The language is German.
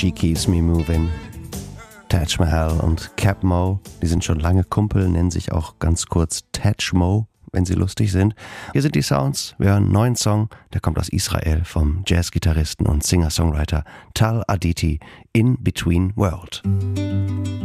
She Keeps Me Moving. Taj Mahal und Cap Mo, die sind schon lange Kumpel, nennen sich auch ganz kurz Taj Mo, wenn sie lustig sind. Hier sind die Sounds, wir hören einen neuen Song, der kommt aus Israel vom Jazzgitarristen und Singer-Songwriter Tal Aditi, In Between World.